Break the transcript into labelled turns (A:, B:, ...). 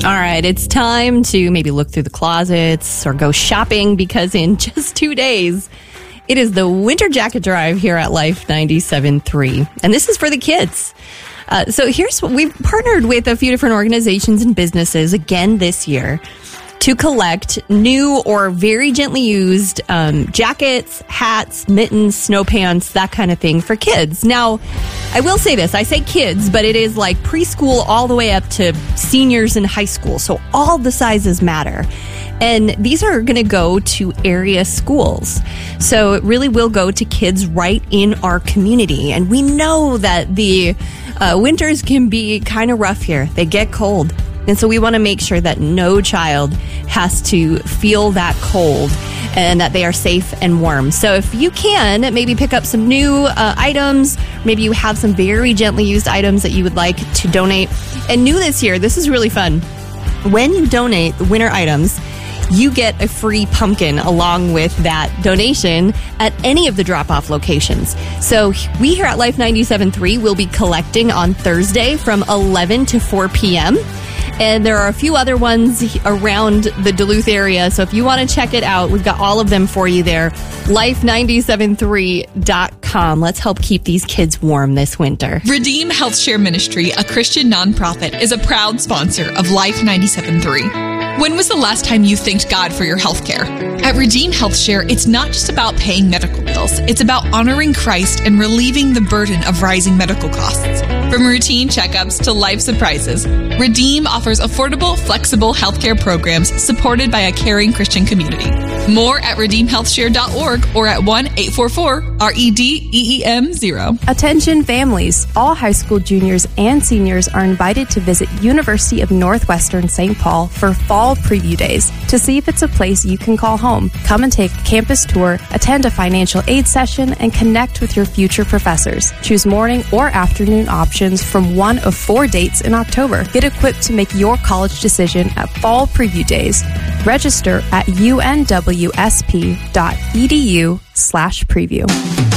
A: All right, it's time to maybe look through the closets or go shopping because in just 2 days, it is the Winter Jacket Drive here at Life 97.3. And this is for the kids. So here's what we've partnered with a few different organizations and businesses again this year to collect new or very gently used jackets, hats, mittens, snow pants, that kind of thing for kids. Now, I will say this. I say kids, but it is like preschool all the way up to seniors in high school. So all the sizes matter. And these are going to go to area schools. So it really will go to kids right in our community. And we know that the winters can be kind of rough here. They get cold. And so we want to make sure that no child has to feel that cold and that they are safe and warm. So if you can, maybe pick up some new items. Maybe you have some very gently used items that you would like to donate. And new this year, this is really fun. When you donate the winter items, you get a free pumpkin along with that donation at any of the drop-off locations. So we here at Life 97.3 will be collecting on Thursday from 11 to 4 p.m., and there are a few other ones around the Duluth area. So if you want to check it out, we've got all of them for you there. Life973.com. Let's help keep these kids warm this winter.
B: Redeem Health Share Ministry, a Christian nonprofit, is a proud sponsor of Life 97.3. When was the last time you thanked God for your health care? At Redeem Health Share, it's not just about paying medical bills. It's about honoring Christ and relieving the burden of rising medical costs. From routine checkups to life surprises, Redeem offers affordable, flexible healthcare programs supported by a caring Christian community. More at redeemhealthshare.org or at 1-844-REDEEM0.
C: Attention families. All high school juniors and seniors are invited to visit University of Northwestern St. Paul for fall preview days to see if it's a place you can call home. Come and take a campus tour, attend a financial aid session, and connect with your future professors. Choose morning or afternoon options from one of 4 dates in October. Get equipped to make your college decision at Fall Preview Days. Register at unwsp.edu/preview.